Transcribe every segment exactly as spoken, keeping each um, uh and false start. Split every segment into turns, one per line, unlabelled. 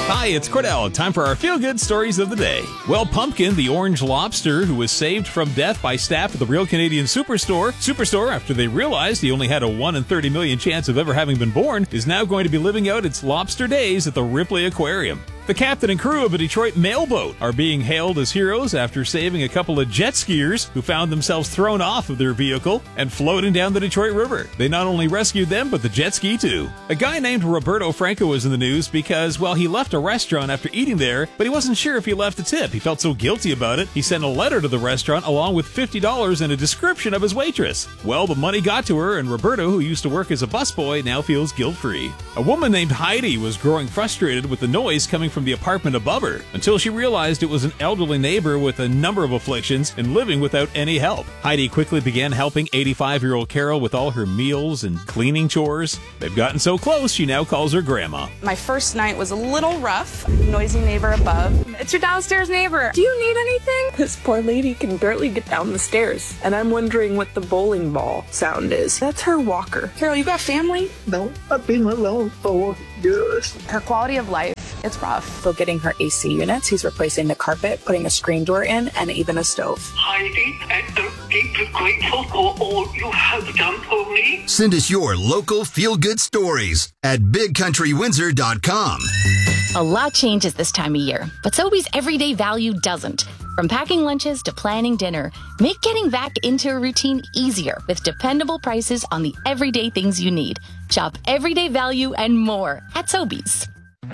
Hi, it's Cordell. Time for our feel-good stories of the day. Well, Pumpkin, the orange lobster who was saved from death by staff at the Real Canadian Superstore, Superstore after they realized he only had a one in thirty million chance of ever having been born, is now going to be living out its lobster days at the Ripley Aquarium. The captain and crew of a Detroit mailboat are being hailed as heroes after saving a couple of jet skiers who found themselves thrown off of their vehicle and floating down the Detroit River. They not only rescued them, but the jet ski too. A guy named Roberto Franco was in the news because, well, he left a restaurant after eating there, but he wasn't sure if he left a tip. He felt so guilty about it, he sent a letter to the restaurant along with fifty dollars and a description of his waitress. Well, the money got to her, and Roberto, who used to work as a busboy, now feels guilt-free. A woman named Heidi was growing frustrated with the noise coming from the apartment above her until she realized it was an elderly neighbor with a number of afflictions and living without any help. Heidi quickly began helping eighty-five-year-old Carol with all her meals and cleaning chores. They've gotten so close, she now calls her grandma.
My first night was a little rough. Noisy neighbor above. It's your downstairs neighbor. Do you need anything?
This poor lady can barely get down the stairs, and I'm wondering what the bowling ball sound is. That's her walker.
Carol, you got family?
No, I've been alone for years.
Her quality of life, it's rough.
So getting her A C units, he's replacing the carpet, putting a screen door in, and even a stove.
Heidi, I'm deeply grateful for all you have done for me.
Send us your local feel-good stories at big country windsor dot com.
A lot changes this time of year, but Sobeys everyday value doesn't. From packing lunches to planning dinner, make getting back into a routine easier with dependable prices on the everyday things you need. Shop everyday value and more at Sobeys.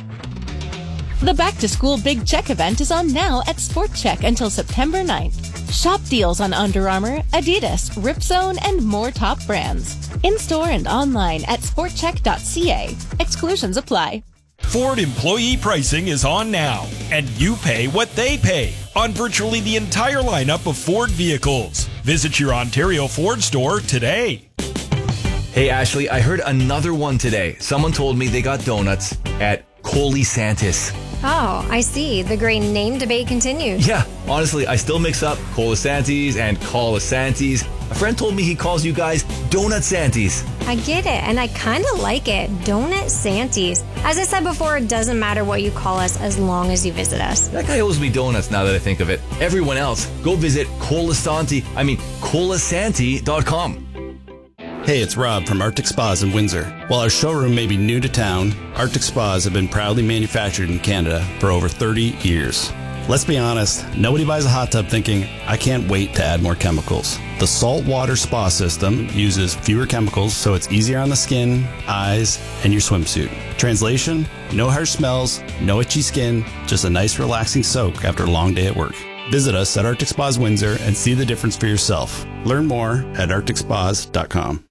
The Back to School Big Check event is on now at Sport Check until September ninth. Shop deals on Under Armour, Adidas, Ripzone, and more top brands. In-store and online at sport check dot c a. Exclusions apply.
Ford employee pricing is on now, and you pay what they pay on virtually the entire lineup of Ford vehicles. Visit your Ontario Ford store today.
Hey Ashley, I heard another one today. Someone told me they got donuts at Colisantis.
Oh, I see. The great name debate continues.
Yeah, honestly, I still mix up Colisantis and Colisantis. A friend told me he calls you guys Donut Santies.
I get it, and I kind of like it. Donut Santies. As I said before, it doesn't matter what you call us as long as you visit us.
That guy owes me donuts now that I think of it. Everyone else, go visit Colasanti, I mean, colasanti dot com.
Hey, it's Rob from Arctic Spas in Windsor. While our showroom may be new to town, Arctic Spas have been proudly manufactured in Canada for over thirty years. Let's be honest, nobody buys a hot tub thinking, I can't wait to add more chemicals. The saltwater spa system uses fewer chemicals, so it's easier on the skin, eyes, and your swimsuit. Translation, no harsh smells, no itchy skin, just a nice relaxing soak after a long day at work. Visit us at Arctic Spas Windsor and see the difference for yourself. Learn more at arctic spas dot com.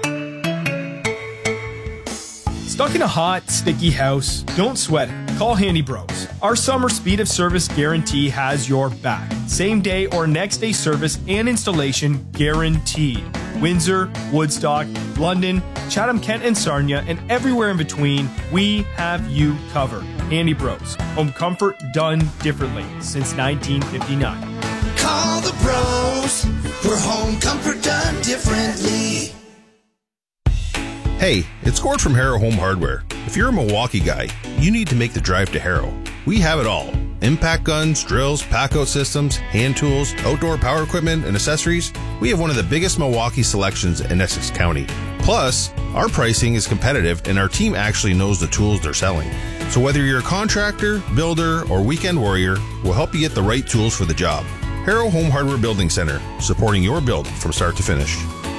Stuck in a hot, sticky house? Don't sweat it. Call Handy Bros. Our summer speed of service guarantee has your back. Same day or next day service and installation guaranteed. Windsor, Woodstock, London, Chatham-Kent and Sarnia, and everywhere in between, we have you covered. Handy Bros. Home comfort done differently since nineteen fifty-nine.
Call the Bros for home comfort done differently.
Hey, it's Gord from Harrow Home Hardware. If you're a Milwaukee guy, you need to make the drive to Harrow. We have it all. Impact guns, drills, pack-out systems, hand tools, outdoor power equipment, and accessories. We have one of the biggest Milwaukee selections in Essex County. Plus, our pricing is competitive and our team actually knows the tools they're selling. So whether you're a contractor, builder, or weekend warrior, we'll help you get the right tools for the job. Harrow Home Hardware Building Center, supporting your build from start to finish.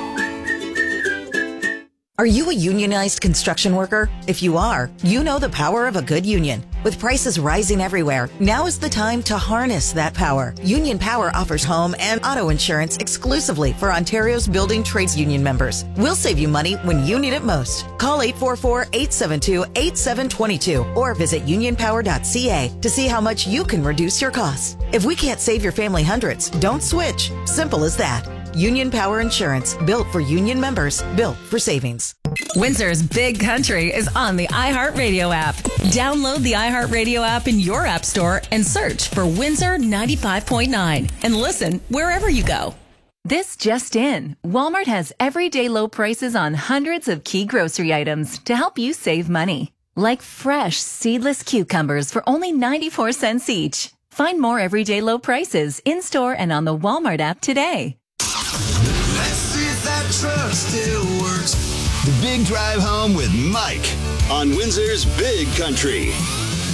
Are you a unionized construction worker? If you are, you know the power of a good union. With prices rising everywhere, now is the time to harness that power. Union Power offers home and auto insurance exclusively for Ontario's building trades union members. We'll save you money when you need it most. Call eight four four, eight seven two, eight seven two two or visit union power dot c a to see how much you can reduce your costs. If we can't save your family hundreds, don't switch. Simple as that. Union Power Insurance, built for union members, built for savings.
Windsor's Big Country is on the iHeartRadio app. Download the iHeartRadio app in your app store and search for Windsor ninety-five point nine and listen wherever you go.
This just in. Walmart has everyday low prices on hundreds of key grocery items to help you save money. like fresh seedless cucumbers for only ninety-four cents each. Find more everyday low prices in-store and on the Walmart app today.
Let's see if that truck still works.
The Big Drive Home with Mike on Windsor's Big Country.